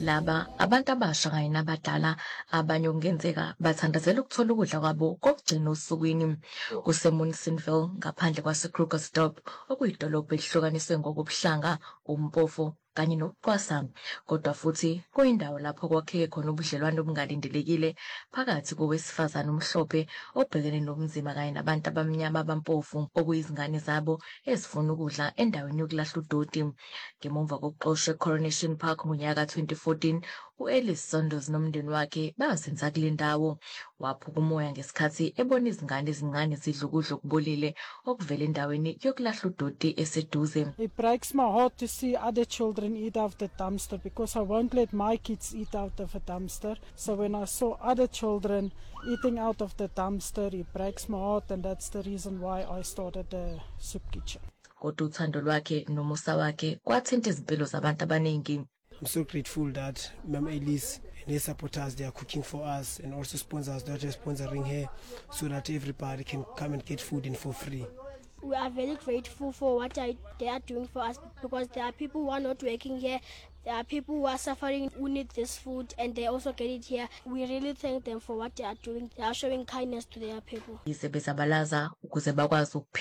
Laba abantu abasha kanye nabadala abanye okungenzeka bathandazela ukuthola ukudla kwabo kokugcina osukwini kuseMonsonville ngaphandle kwaseKrugersdorp okuyidolobha elihlukaniswe ngokobuhlanga, umpofu kanye nokucwasa, kodwa futhi kuyindawo lapho kwakheke khona ubudlelwano obungalindelekile phakathi kowesifazane omhlophe obhekene nobunzima kanye nabantu abamnyama abampofu okuyizingane zabo ezifuna ukudla endaweni yokulahla udoti. Ngemuva kokuxoshwa eCoronation Park ngonyaka ka-2014, u-Alice Saunders nomndeni wakhe bazinza kule ndawo. Waphuka umoya ngesikhathi ebona izingane ezincane zidla ukudla okubolile okuvela endaweni yokulahla udoti eseduze. It breaks my heart to see other children eat out of the dumpster because I won't let my kids eat out of a dumpster. So when I saw other children eating out of the dumpster, it breaks my heart, and that's the reason why I started the soup kitchen. Kodwa uthando lwakhe nomusa wakhe kwathinta izimpilo zabantu abaningi. I'm so grateful that Ma'am Elise and her supporters, they are cooking for us, and also sponsors that are sponsoring her so that everybody can come and get food in for free. We are very grateful for what they are doing for us, because there are people who are not working here. There are people who are suffering who need this food, and they also get it here. We really thank them for what they are doing. They are showing kindness to their people. Izebezabalaza ukuze bakwazi